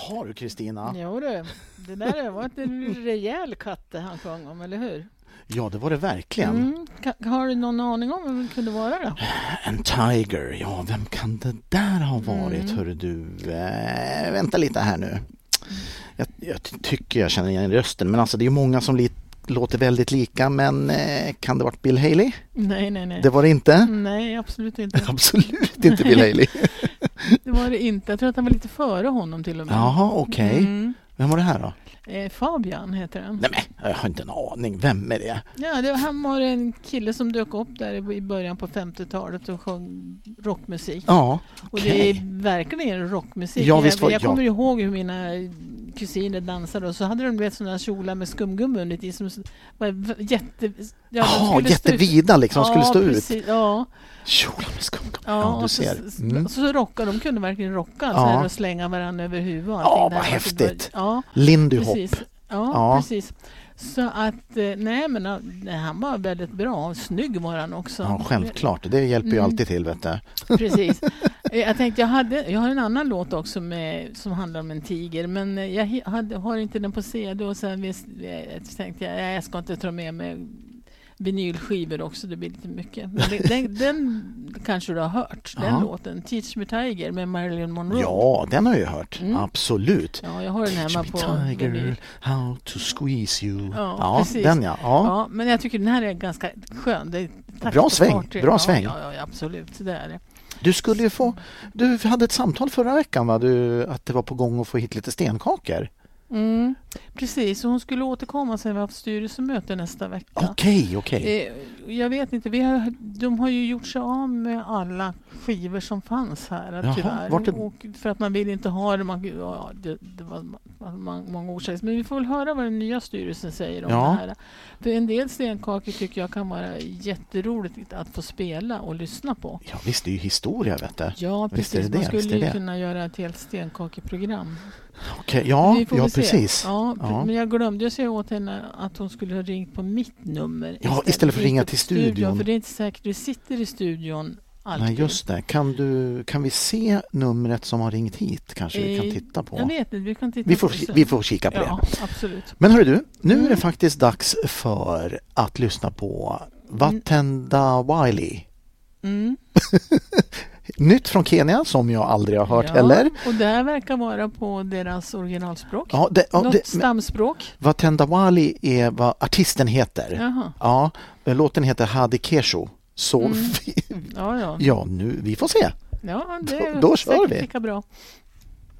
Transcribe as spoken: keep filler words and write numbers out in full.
Har du, Kristina? Jo du, det där var en rejäl katt han sjöng om, eller hur? Ja, det var det verkligen. Mm. Ka- har du någon aning om vem det kunde vara då? En tiger, ja, vem kan det där ha varit, mm. hörru du? Äh, vänta lite här nu. Jag, jag tycker jag känner igen rösten, men alltså det är ju många som li- låter väldigt lika, men eh, kan det varit Bill Haley? Nej, nej, nej. Det var det inte? Nej, absolut inte. Absolut inte Bill Haley. Det var det inte. Jag tror att han var lite före honom till och med. Jaha, okej. Okay. Mm. Vem var det här då? Eh, Fabian heter han. Nej, men jag har inte en aning. Vem är det? Ja, det, han var en kille som dök upp där i början på femtiotalet och sjöng rockmusik. Ja, okay. Och det är verkligen rockmusik. Ja, visst var, jag jag kommer ja. ihåg hur mina kusiner dansade och så hade de vet sådana kjolar med skumgum under i som var jätte... Ja, ah, jättevida liksom, ja, skulle stå precis, ut. Ja, kjolar med skumgum. Ja, ja, du så, ser. Mm. Så, så rockade, de kunde verkligen rocka ja. Så här, och slänga varandra över huvudet. Ja, vad häftigt. Ja, Lindy Hop. Ja, ja, precis. Så att, nej men nej, han var väldigt bra. Snygg var han också. Ja, självklart. Det hjälper ju mm. alltid till, vet du. Precis. Jag tänkte, jag, hade, jag har en annan låt också med, som handlar om en tiger. Men jag hade, har inte den på C D och sen visst, jag tänkte jag, jag ska inte ta med mig vinylskivor också, det blir lite mycket. Men den, den, den kanske du har hört, den Aha. låten. Teach Me Tiger med Marilyn Monroe. Ja, den har jag hört. Mm. Absolut. Ja, jag har den hemma på Tiger, vinyl. How to squeeze you. Ja, ja precis. Den ja. ja. Ja, men jag tycker den här är ganska skön. Det är bra sväng, bra ja, sväng. Ja, ja, absolut. Det är det. Du skulle ju få, du hade ett samtal förra veckan, va? Du, att det var på gång att få hit lite stenkakor. Mm, precis, och hon skulle återkomma sen vi har haft styrelsemöte nästa vecka. Okej, okay, okej. Okay. Eh, jag vet inte, vi har, de har ju gjort sig av med alla skivor som fanns här. Jaha, tyvärr. vart det... Och för att man vill inte ha det, man, ja, det, det var man, många orsaker. Men vi får väl höra vad den nya styrelsen säger om ja. det här. För en del stenkakor tycker jag kan vara jätteroligt att få spela och lyssna på. Ja, visst, det är ju historia, vet du. Ja, precis. Visst är det man skulle det, ju det. kunna göra ett helt stenkakeprogram. Okej, ja, ja precis. Ja, ja, men jag glömde säga åt henne att hon skulle ha ringt på mitt nummer. Ja, istället, istället för att ringa till studion. studion. För det är inte säkert att vi sitter i studion alltid. Nej, just det. Kan, du, kan vi se numret som har ringt hit? Kanske eh, vi kan titta på. Jag vet inte, vi kan titta vi får, på Vi får kika på ja, det. Absolut. Men hörru du, nu mm. är det faktiskt dags för att lyssna på Vatenda Wiley. Mm. Nytt från Kenya som jag aldrig har hört ja, heller. Och det här verkar vara på deras originalspråk. Ja, det, ja, Något det, stamspråk. Vatenda Wiley är vad artisten heter. Jaha. Ja, låten heter Hadi Kesho. Så mm. vi, ja, ja. ja, nu vi får se. Ja, det är då, då kör vi. lika bra.